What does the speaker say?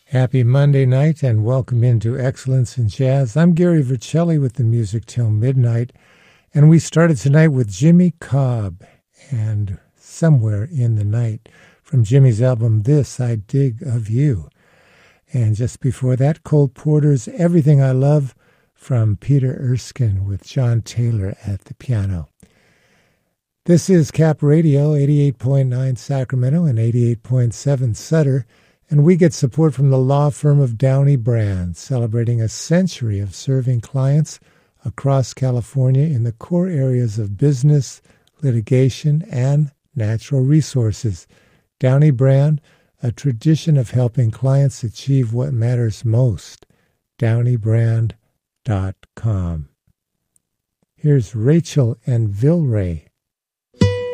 Happy Monday night and welcome into Excellence in Jazz. I'm Gary Vercelli with the music till midnight, and we started tonight with Jimmy Cobb and Somewhere in the Night from Jimmy's album This I Dig of You. And just before that, Cole Porter's Everything I Love from Peter Erskine with John Taylor at the piano. This is Cap Radio, 88.9 Sacramento and 88.7 Sutter. And we get support from the law firm of Downey Brand, celebrating a century of serving clients across California in the core areas of business, litigation, and natural resources. Downey Brand, a tradition of helping clients achieve what matters most. DowneyBrand.com. Here's Rachel and Vilray.